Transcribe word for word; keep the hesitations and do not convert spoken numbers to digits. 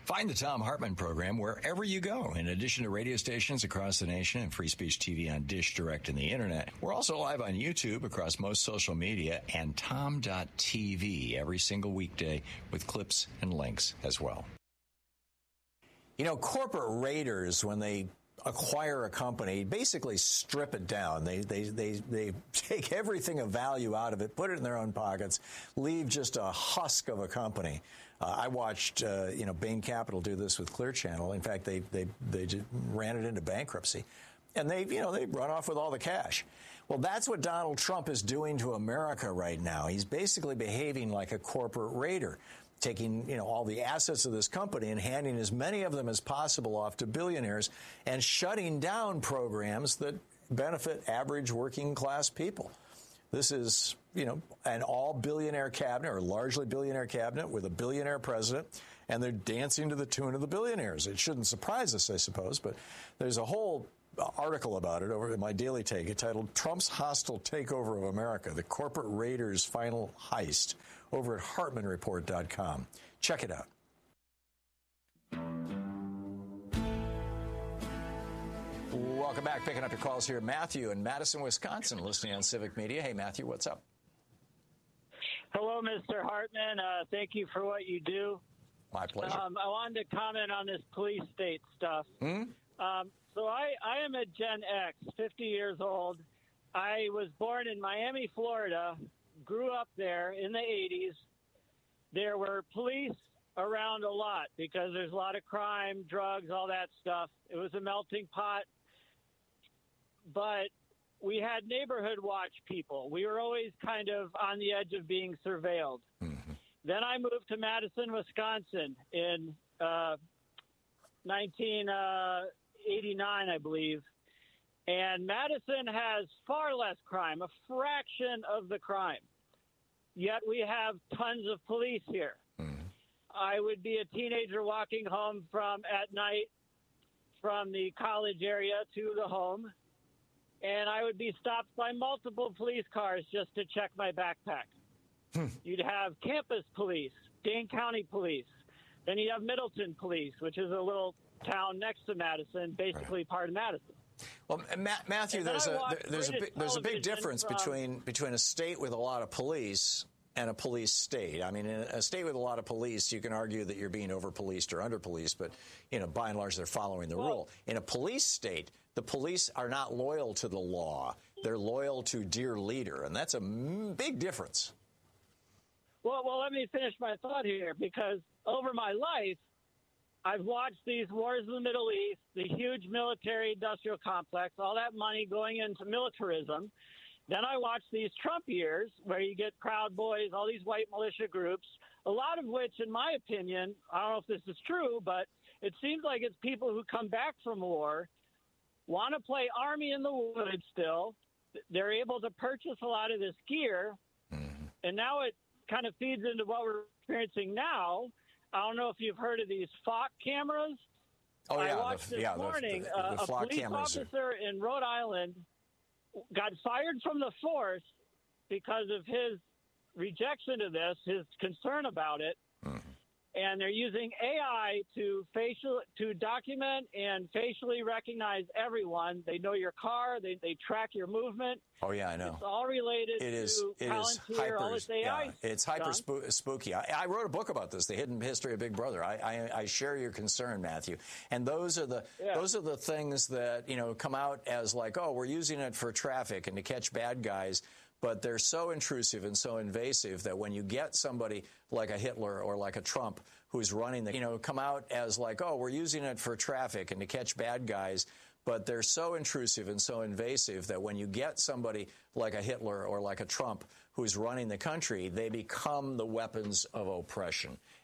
Find the Thom Hartmann program wherever you go. In addition to radio stations across the nation and Free Speech T V on Dish, Direct, and the Internet, we're also live on YouTube across most social media and tom dot t v every single weekday with clips and links as well. You know, corporate raiders, when they acquire a company, basically strip it down. They they they they take everything of value out of it, put it in their own pockets, leave just a husk of a company. Uh, I watched uh, you know Bain Capital do this with Clear Channel. In fact, they they they just ran it into bankruptcy, and they you know they run off with all the cash. Well, that's what Donald Trump is doing to America right now. He's basically behaving like a corporate raider, taking, you know, all the assets of this company and handing as many of them as possible off to billionaires and shutting down programs that benefit average working class people. This is, you know, an all billionaire cabinet or largely billionaire cabinet with a billionaire president, and they're dancing to the tune of the billionaires. It shouldn't surprise us, I suppose, but there's a whole article about it over in my Daily Take entitled Trump's Hostile Takeover of America, the Corporate Raiders' Final Heist, over at hartmann report dot com. Check it out. Welcome back. Picking up your calls here. Matthew in Madison, Wisconsin, listening on Civic Media. Hey, Matthew, what's up? Hello, Mister Hartmann. Uh, thank you for what you do. My pleasure. Um, I wanted to comment on this police state stuff. Mm-hmm. Um, so I, I am a Gen X, fifty years old. I was born in Miami, Florida, grew up there in the eighties. There were police around a lot because there's a lot of crime, drugs, all that stuff. It was a melting pot. But we had neighborhood watch people. We were always kind of on the edge of being surveilled. Mm-hmm. Then I moved to Madison, Wisconsin in uh, nineteen eighty-nine, I believe. And Madison has far less crime, a fraction of the crime. Yet we have tons of police here. Mm-hmm. I would be a teenager walking home from at night from the college area to the home, and I would be stopped by multiple police cars just to check my backpack. Hmm. You'd have campus police, Dane County police. Then you'd have Middleton police, which is a little town next to Madison, basically right. part of Madison. Well, Ma- Matthew, And there's I a watched there's a British big, there's a big television difference from- between between a state with a lot of police and a police state. I mean, in a state with a lot of police, you can argue that you're being over-policed or under-policed, but, you know, by and large, they're following the well, rule. In a police state, the police are not loyal to the law. They're loyal to dear leader, and that's a m- big difference. Well, well, let me finish my thought here, because over my life, I've watched these wars in the Middle East, the huge military-industrial complex, all that money going into militarism. Then I watched these Trump years where you get Proud Boys, all these white militia groups, a lot of which, in my opinion, I don't know if this is true, but it seems like it's people who come back from war, want to play Army in the woods still. They're able to purchase a lot of this gear, Mm-hmm. and now it kind of feeds into what we're experiencing now. I don't know if you've heard of these F O C cameras. Oh, yeah. I watched the, this yeah, morning the, the, uh, the a police cameras officer are... in Rhode Island got fired from the force because of his rejection of this, his concern about it. Mm-hmm. And they're using A I to facial to document and facially recognize everyone. They know your car. They they track your movement. Oh, yeah, I know. It's all related It is, to it is Palantir, hyper, all this A I. yeah, it's hyper done. spoo- spooky. I, I wrote a book about this, The Hidden History of Big Brother. I, I, I share your concern, Matthew. And those are the Yeah. those are the things that, you know, come out as like, oh, we're using it for traffic and to catch bad guys. But they're so intrusive and so invasive that when you get somebody like a Hitler or like a Trump who's running the, you know, come out as like, oh, we're using it for traffic and to catch bad guys. But they're so intrusive and so invasive that when you get somebody like a Hitler or like a Trump who's running the country, they become the weapons of oppression.